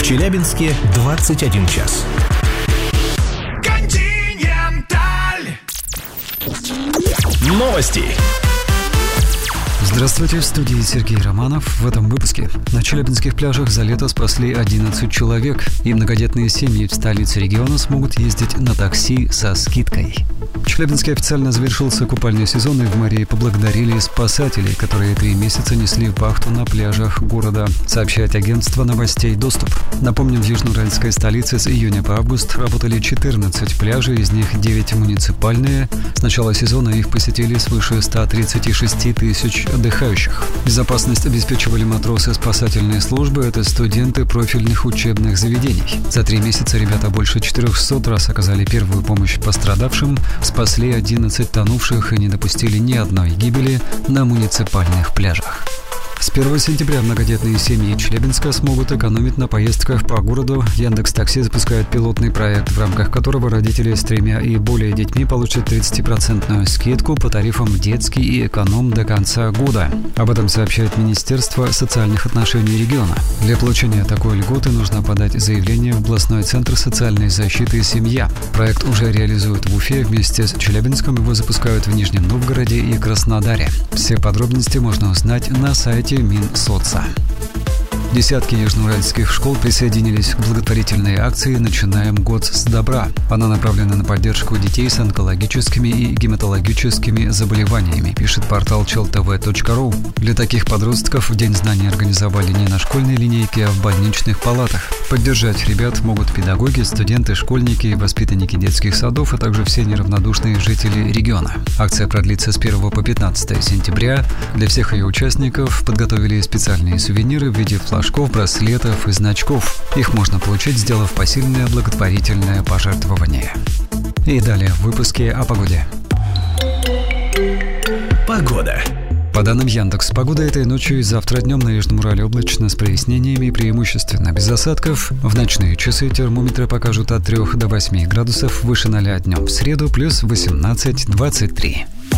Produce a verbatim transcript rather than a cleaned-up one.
Челябинске двадцать один час. Континенталь. Новости. Здравствуйте, в студии Сергей Романов. В этом выпуске. На челябинских пляжах за лето спасли одиннадцать человек, и многодетные семьи в столице региона смогут ездить на такси со скидкой. В Челябинске официально завершился купальный сезон, и в мэрии поблагодарили спасателей, которые три месяца несли вахту на пляжах города, сообщает агентство новостей «Доступ». Напомним, в южноуральской столице с июня по август работали четырнадцать пляжей, из них девять муниципальные. С начала сезона их посетили свыше ста тридцати шести тысяч отдыхающих. Безопасность обеспечивали матросы спасательной службы, это студенты профильных учебных заведений. За три месяца ребята больше четырехсот раз оказали первую помощь пострадавшим, спасли одиннадцать тонувших и не допустили ни одной гибели на муниципальных пляжах. С первого сентября многодетные семьи Челябинска смогут экономить на поездках по городу. Яндекс.Такси запускает пилотный проект, в рамках которого родители с тремя и более детьми получат тридцатипроцентную скидку по тарифам детский и эконом до конца года. Об этом сообщает Министерство социальных отношений региона. Для получения такой льготы нужно подать заявление в областной центр социальной защиты «Семья». Проект уже реализуют в Уфе, вместе с Челябинском его запускают в Нижнем Новгороде и Краснодаре. Все подробности можно узнать на сайте Минсоца. Десятки южноуральских школ присоединились к благотворительной акции «Начинаем год с добра». Она направлена на поддержку детей с онкологическими и гематологическими заболеваниями, пишет портал чел тэ вэ точка ру. Для таких подростков в День знаний организовали не на школьной линейке, а в больничных палатах. Поддержать ребят могут педагоги, студенты, школьники, воспитанники детских садов, а также все неравнодушные жители региона. Акция продлится с первого по пятнадцатое сентября. Для всех ее участников подготовили специальные сувениры в виде флажков, браслетов и значков. Их можно получить, сделав посильное благотворительное пожертвование. И далее в выпуске о погоде. Погода. По данным Яндекс, погода этой ночью и завтра днем на Южном Урале облачно с прояснениями, преимущественно без осадков. В ночные часы термометры покажут от трёх до восьми градусов, выше ноля днем. В среду плюс восемнадцать - двадцать три.